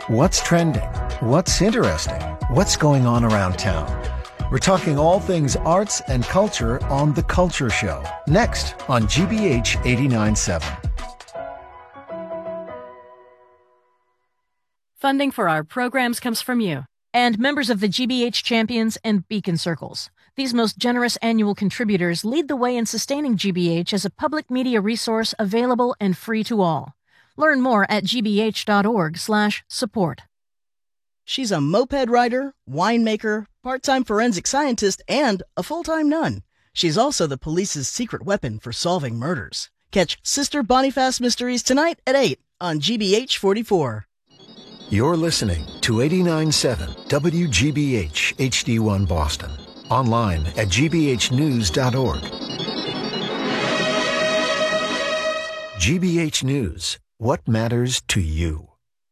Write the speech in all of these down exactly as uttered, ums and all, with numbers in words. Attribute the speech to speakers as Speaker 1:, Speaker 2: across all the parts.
Speaker 1: What's trending? What's interesting? What's going on around town? We're talking all things arts and culture on The Culture Show, next on G B H eighty-nine point seven.
Speaker 2: Funding for our programs comes from you and members of the G B H Champions and Beacon Circles. These most generous annual contributors lead the way in sustaining G B H as a public media resource available and free to all. Learn more at gbh.org slash support.
Speaker 3: She's a moped rider, winemaker, part-time forensic scientist, and a full-time nun. She's also the police's secret weapon for solving murders. Catch Sister Boniface Mysteries tonight at eight on G B H forty-four.
Speaker 1: You're listening to eighty-nine point seven W G B H H D one Boston. Online at g b h news dot org. G B H News. What matters to you?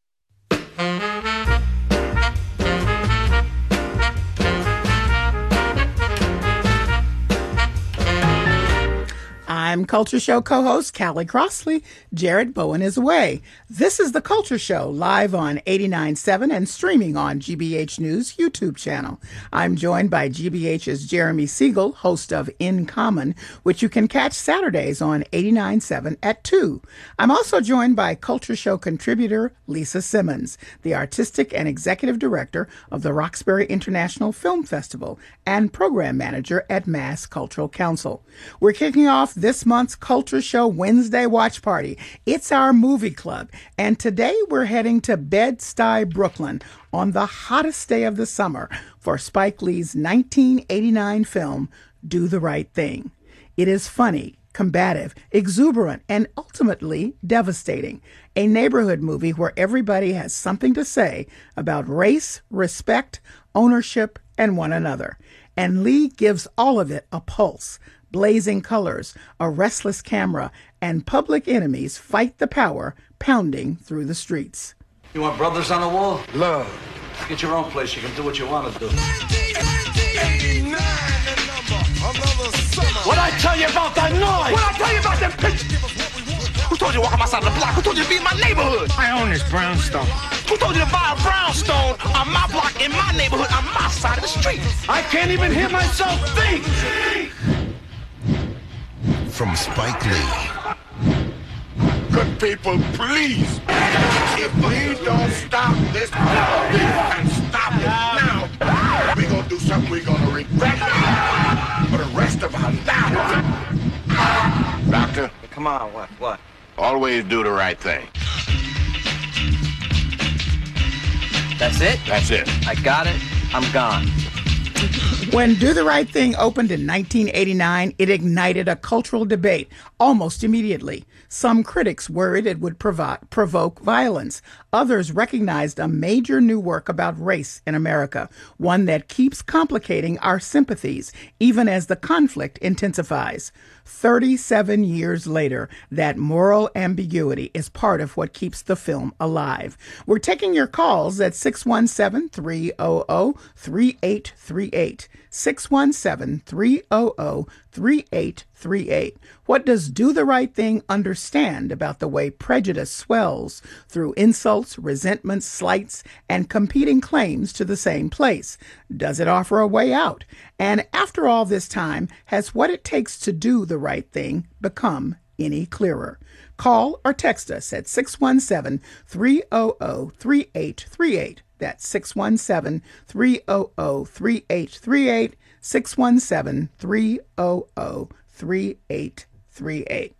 Speaker 4: I'm Culture Show co-host Callie Crossley. Jared Bowen is away. This is The Culture Show, live on eighty-nine point seven and streaming on G B H News YouTube channel. I'm joined by G B H's Jeremy Siegel, host of In Common, which you can catch Saturdays on eighty-nine point seven at two. I'm also joined by Culture Show contributor Lisa Simmons, the artistic and executive director of the Roxbury International Film Festival and program manager at Mass Cultural Council. We're kicking off this month's Culture Show Wednesday watch party. It's our movie club, and today we're heading to Bed-Stuy, Brooklyn on the hottest day of the summer for Spike Lee's nineteen eighty-nine film, Do the Right Thing. It is funny, combative, exuberant, and ultimately devastating. A neighborhood movie where everybody has something to say about race, respect, ownership, and one another. And Lee gives all of it a pulse. Blazing colors, a restless camera, and public enemies fight the power pounding through the streets.
Speaker 5: You want brothers on the wall?
Speaker 6: Love.
Speaker 5: Get your own place. You can do what you want to do.
Speaker 6: eighty-nine, the number, another summer.
Speaker 5: What I tell you about that noise?
Speaker 6: What I tell you about them pictures? Who told you to walk on my side of the block? Who told you to be in my neighborhood?
Speaker 7: I own this brownstone.
Speaker 6: Who told you to buy a brownstone on my block, in my neighborhood, on my side of the street?
Speaker 5: I can't even hear myself think.
Speaker 8: From Spike Lee.
Speaker 6: Good people, please. If we don't stop this and stop it now, we're going to do something we're going to regret for the rest of our lives.
Speaker 9: Doctor?
Speaker 5: Come on, what? What?
Speaker 9: Always do the right thing.
Speaker 5: That's it?
Speaker 9: That's it.
Speaker 5: I got it. I'm gone.
Speaker 4: When Do the Right Thing opened in nineteen eighty-nine, it ignited a cultural debate almost immediately. Some critics worried it would provo- provoke violence. Others recognized a major new work about race in America, one that keeps complicating our sympathies, even as the conflict intensifies. thirty-seven years later, that moral ambiguity is part of what keeps the film alive. We're taking your calls at six one seven, three hundred, three eight three eight. six one seven, three hundred, three eight three eight. What does Do the Right Thing understand about the way prejudice swells through insults, resentments, slights, and competing claims to the same place? Does it offer a way out? And after all this time, has what it takes to do the right thing become any clearer? Call or text us at six one seven, three hundred, three eight three eight. That's six one seven, three hundred, three eight three eight, six one seven, three hundred, three eight three eight.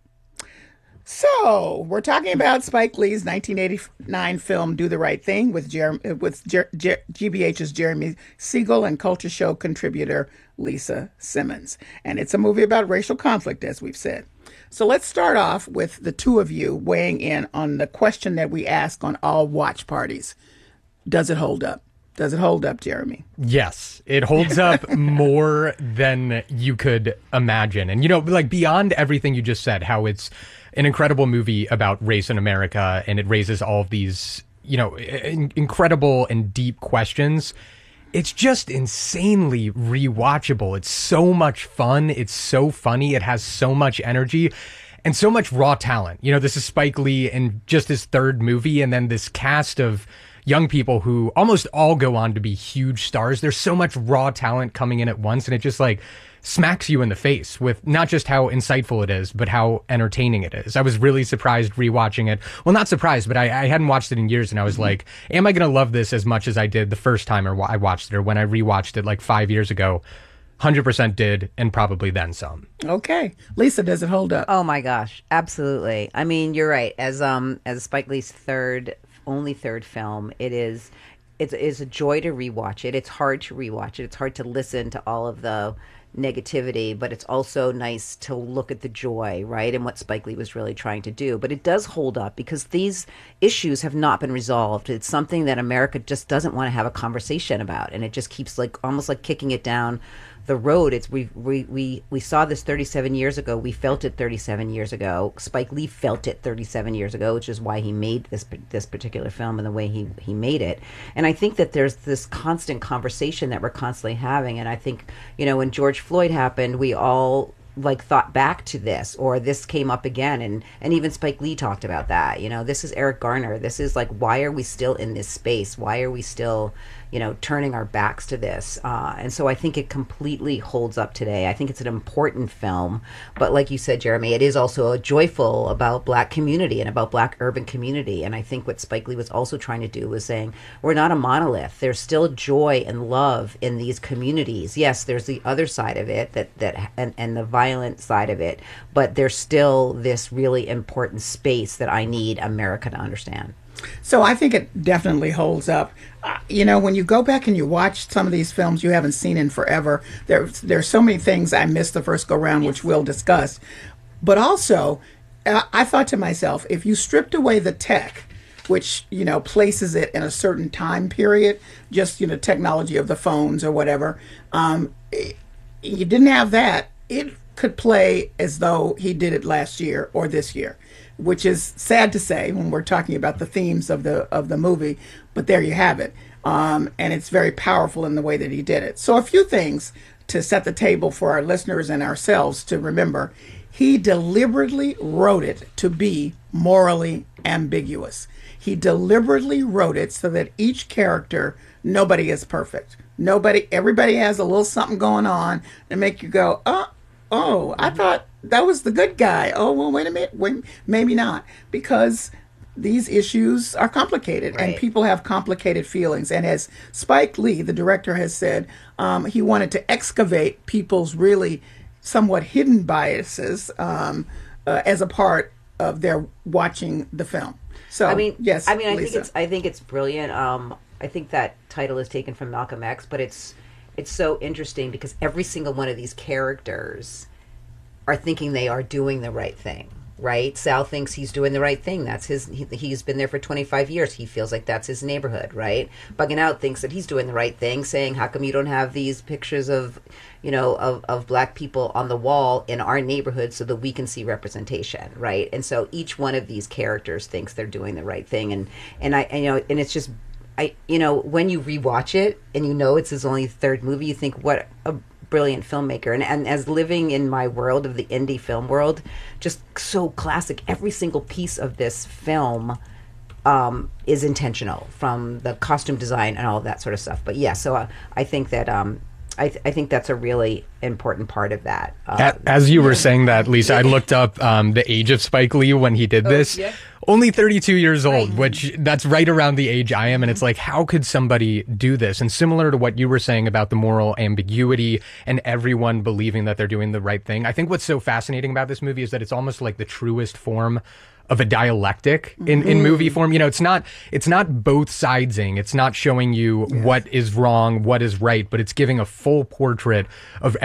Speaker 4: So, we're talking about Spike Lee's nineteen eighty-nine film Do the Right Thing with, Jer- with Jer- Jer- G B H's Jeremy Siegel and Culture Show contributor Lisa Simmons. And it's a movie about racial conflict, as we've said. So let's start off with the two of you weighing in on the question that we ask on all watch parties. Does it hold up? Does it hold up, Jeremy?
Speaker 10: Yes, it holds up more than you could imagine. And, you know, like beyond everything you just said, how it's an incredible movie about race in America and it raises all of these, you know, in- incredible and deep questions. It's just insanely rewatchable. It's so much fun. It's so funny. It has so much energy and so much raw talent. You know, this is Spike Lee in just his third movie, and then this cast of young people who almost all go on to be huge stars. There's so much raw talent coming in at once, and it just like smacks you in the face with not just how insightful it is, but how entertaining it is. I was really surprised rewatching it. Well, not surprised, but I, I hadn't watched it in years, and I was mm-hmm. like, am I going to love this as much as I did the first time or I watched it, or when I rewatched it like five years ago? one hundred percent did, and probably then some.
Speaker 4: Okay. Lisa, does it hold up?
Speaker 7: Oh my gosh, absolutely. I mean, you're right. As um as Spike Lee's third, only third film, it is it's, it's a joy to rewatch it. It's hard to rewatch it. It's hard to listen to all of the negativity, but it's also nice to look at the joy, right, and what Spike Lee was really trying to do. But it does hold up because these issues have not been resolved. It's something that America just doesn't want to have a conversation about, and it just keeps like almost like kicking it down the road. It's we we we we saw this thirty-seven years ago. We felt it thirty-seven years ago. Spike Lee felt it thirty-seven years ago, which is why he made this this particular film and the way he he made it. And I think that there's this constant conversation that we're constantly having. And I think, you know, when George Floyd happened, we all like thought back to this, or this came up again, and and even Spike Lee talked about that. You know, this is Eric Garner. This is like, why are we still in this space? Why are we still, you know, turning our backs to this? Uh, and so I think it completely holds up today. I think it's an important film, but like you said, Jeremy, it is also a joyful about Black community and about Black urban community. And I think what Spike Lee was also trying to do was saying, we're not a monolith. There's still joy and love in these communities. Yes, there's the other side of it, that that and, and the violent side of it, but there's still this really important space that I need America to understand.
Speaker 4: So I think it definitely holds up. Uh, you know, when you go back and you watch some of these films you haven't seen in forever, there there's so many things I missed the first go round, which we'll discuss. But also, uh, I thought to myself, if you stripped away the tech, which, you know, places it in a certain time period, just, you know, technology of the phones or whatever, um, you didn't have that, it could play as though he did it last year or this year, which is sad to say when we're talking about the themes of the of the movie, but there you have it. Um, and it's very powerful in the way that he did it. So a few things to set the table for our listeners and ourselves to remember. He deliberately wrote it to be morally ambiguous. He deliberately wrote it so that each character, nobody is perfect. Nobody, everybody has a little something going on to make you go, oh, oh, I thought that was the good guy. Oh, well, wait a minute. Wait, maybe not. Because these issues are complicated, right, and people have complicated feelings. And as Spike Lee, the director, has said, um, he wanted to excavate people's really somewhat hidden biases um, uh, as a part of their watching the film. So,
Speaker 7: I mean,
Speaker 4: yes,
Speaker 7: I mean, I
Speaker 4: Lisa.
Speaker 7: think it's, I think it's brilliant. Um, I think that title is taken from Malcolm X, but it's, it's so interesting because every single one of these characters are thinking they are doing the right thing, right? Sal thinks he's doing the right thing. That's his, he, he's been there for twenty-five years. He feels like that's his neighborhood, right? Bugging Out thinks that he's doing the right thing, saying, how come you don't have these pictures of, you know, of, of Black people on the wall in our neighborhood so that we can see representation, right? And so each one of these characters thinks they're doing the right thing. And, and I, and, you know, and it's just, I, you know, when you rewatch it and you know it's his only third movie, you think, what a brilliant filmmaker. And, and as living in my world of the indie film world, just so classic. Every single piece of this film um, is intentional, from the costume design and all of that sort of stuff. But yeah, so uh, I think that um, I, th- I think that's a really important part of that. Uh,
Speaker 10: As you were saying that, Lisa, I looked up um, the age of Spike Lee when he did this. Oh, yeah. Only thirty-two years old, right, which that's right around the age I am. And it's like, how could somebody do this? And similar to what you were saying about the moral ambiguity and everyone believing that they're doing the right thing, I think what's so fascinating about this movie is that it's almost like the truest form of a dialectic in, mm-hmm. in movie form. You know, it's not it's not both sidesing. It's not showing you yes. what is wrong, what is right, but it's giving a full portrait of